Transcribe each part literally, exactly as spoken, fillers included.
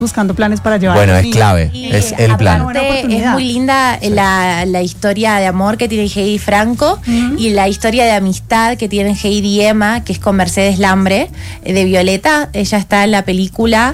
buscando planes para llevar. Bueno, a los es niños. clave, Y es el plan. aparte, es muy linda la, la historia de amor que tiene Heidi Franco uh-huh. y la historia de amistad que tienen Heidi y Emma, que es con Mercedes Lambre, de Violeta. Ella está en la película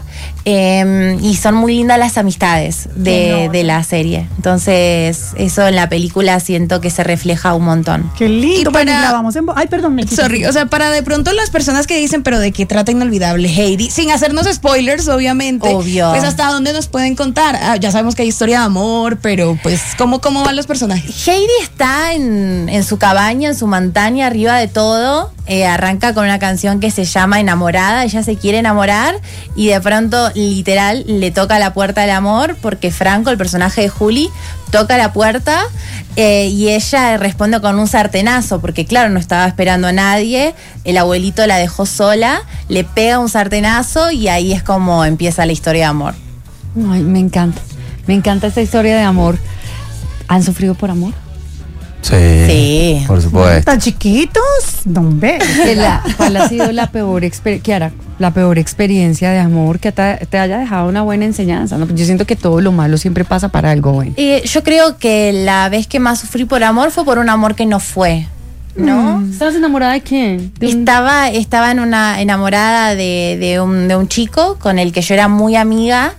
eh, y son muy lindas las amistades de, de la serie. Entonces, eso en la película siento que se refleja un montón. Qué lindo. Y para... grabamos en... Ay, perdón. Me Sorry, o sea, para de pronto las personas que dicen, pero ¿de qué trata Inolvidable Heidi? Sin hacernos spoilers, obviamente. Obvio. Pues hasta dónde nos pueden contar. Ah, ya sabemos que hay historia de amor, pero pues, ¿cómo, cómo van los personajes? Heidi está en, en su cabaña, en su montaña, arriba de todo. Eh, arranca con una canción que se llama Enamorada. Ella se quiere enamorar y de pronto, literal, le toca la puerta del amor porque Franco, el personaje de Juli, toca la puerta eh, y ella responde con un sartenazo porque, claro, no estaba esperando a nadie. El abuelito la dejó sola, le pega un sartenazo y ahí es como empieza la historia de amor. Ay, me encanta. Me encanta esta historia de amor. ¿Han sufrido por amor? Sí, sí. Por supuesto. ¿Tan chiquitos? Don B. La, ¿Cuál ha sido la peor experiencia, Kiara, la peor experiencia de amor que te, te haya dejado una buena enseñanza? ¿No? Yo siento que todo lo malo siempre pasa para algo bueno. Eh, yo creo que la vez que más sufrí por amor fue por un amor que no fue. ¿No? ¿Estabas enamorada de quién? ¿De un... Estaba, estaba en una enamorada de, de, un, de un chico con el que yo era muy amiga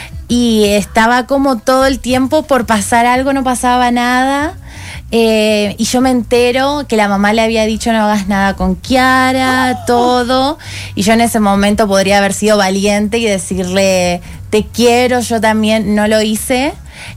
y estaba como todo el tiempo por pasar algo, no pasaba nada. Eh, y yo me entero que la mamá le había dicho no hagas nada con Kiara, oh. todo, y yo en ese momento podría haber sido valiente y decirle te quiero, yo también, no lo hice.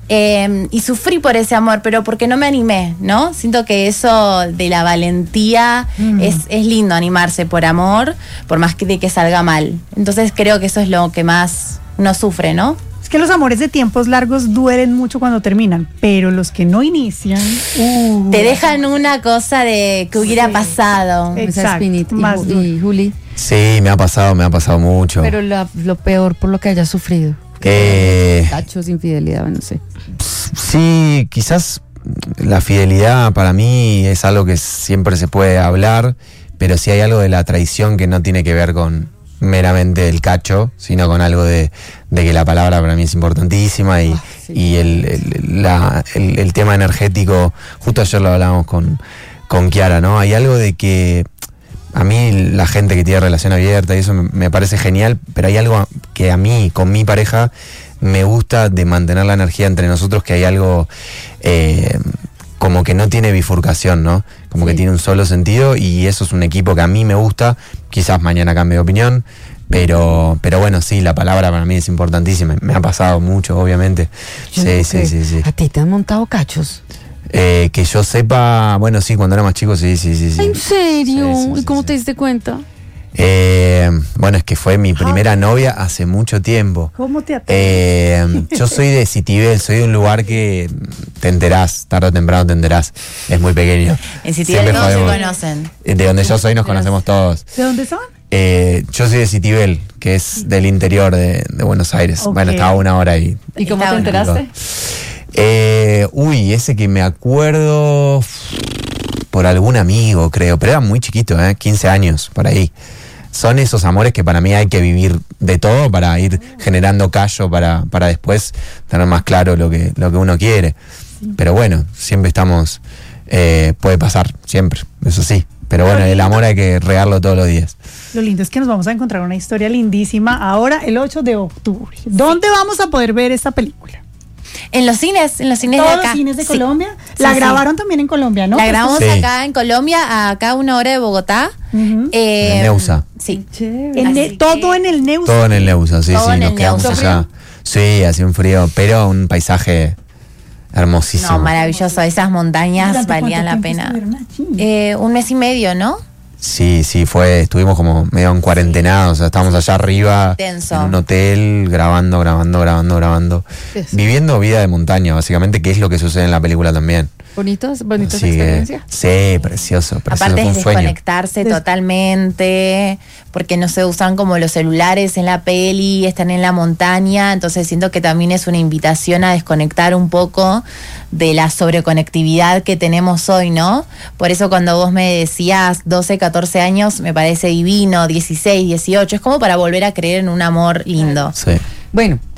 Eh, y sufrí por ese amor, pero porque no me animé, ¿no? Siento que eso de la valentía mm. es, es lindo, animarse por amor, por más que de que salga mal. Entonces creo que eso es lo que más uno sufre, ¿no? Es que los amores de tiempos largos duelen mucho cuando terminan, pero los que no inician uh, te dejan una cosa de que hubiera sí. pasado. Exacto. ¿Y, y Juli? Sí, me ha pasado, me ha pasado mucho. Pero la, lo peor por lo que hayas sufrido. Eh, Tachos, infidelidad, no sé. Sí, quizás la fidelidad para mí es algo que siempre se puede hablar, pero sí hay algo de la traición que no tiene que ver con meramente el cacho, sino con algo de, de que la palabra para mí es importantísima y, ah, sí. y el, el, la, el, el tema energético, justo ayer lo hablábamos con, con Kiara, ¿no? Hay algo de que a mí la gente que tiene relación abierta y eso me, me parece genial, pero hay algo que a mí, con mi pareja, me gusta de mantener la energía entre nosotros, que hay algo eh, como que no tiene bifurcación, ¿no? Como sí. que tiene un solo sentido y eso es un equipo que a mí me gusta, quizás mañana cambie de opinión, pero pero bueno, sí, la palabra para mí es importantísima, me ha pasado mucho, obviamente. Yo sí, no sí, sí, sí. ¿A ti te han montado cachos? Eh, que yo sepa, bueno, sí, cuando era más chico, sí, sí, sí. sí. ¿En serio? Sí, sí, sí, ¿Y cómo sí. te diste cuenta? Eh, bueno, es que fue mi primera novia hace mucho tiempo. ¿Cómo te atreves? Eh, yo soy de Citibel, soy de un lugar que te enterás, tarde o temprano te enterás. Es muy pequeño. En Citibel todos se conocen. De donde yo soy nos conocemos todos. ¿De dónde son? Eh, yo soy de Citibel, que es del interior de, de Buenos Aires. Okay. Bueno, estaba una hora ahí. ¿Y cómo te enteraste? Eh, uy, ese que me acuerdo por algún amigo, creo, pero era muy chiquito, ¿eh? quince años, por ahí. Son esos amores que para mí hay que vivir de todo para ir generando callo para, para después tener más claro lo que, lo que uno quiere. Pero bueno, siempre estamos, eh, puede pasar, siempre, eso sí. Pero bueno, el amor hay que regarlo todos los días. Lo lindo es que nos vamos a encontrar una historia lindísima ahora el ocho de octubre. ¿Dónde vamos a poder ver esta película? En los cines, en los cines ¿Todos de acá. los cines de sí. Colombia? La sí, grabaron sí. también en Colombia, ¿no? La grabamos sí. acá en Colombia, acá a una hora de Bogotá. Uh-huh. eh, en Neusa. Sí. En ne- todo en el Neusa. Todo en el Neusa, sí, todo sí, nos quedamos Neusa. allá. Sí, hacía un frío, pero un paisaje hermosísimo. No, maravilloso. Esas montañas valían la pena. Eh, un mes y medio, ¿no? Sí, sí, fue, estuvimos como medio en cuarentena, o sea, estábamos allá arriba, Tenso. en un hotel, grabando, grabando, grabando, grabando, Eso. viviendo vida de montaña, básicamente, que es lo que sucede en la película también. ¿Bonitos? ¿Bonitas Así experiencias? Que, sí, precioso, precioso, Aparte fue es un sueño. desconectarse totalmente, porque no se usan como los celulares en la peli, están en la montaña, entonces siento que también es una invitación a desconectar un poco de la sobreconectividad que tenemos hoy, ¿no? Por eso cuando vos me decías doce, catorce años, me parece divino, dieciséis, dieciocho, es como para volver a creer en un amor lindo. Sí. Bueno,